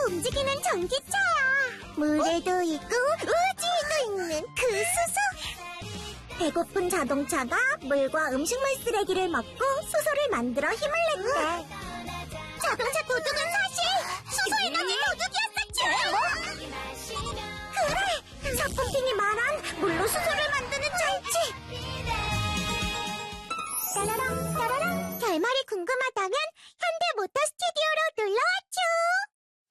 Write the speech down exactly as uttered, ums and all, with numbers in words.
움직이는 전기차야. 물에도 있고 우주에도 있는 그 수소. 배고픈 자동차가 물과 음식물 쓰레기를 먹고 수소를 만들어 힘을 낸대. 자동차 도둑은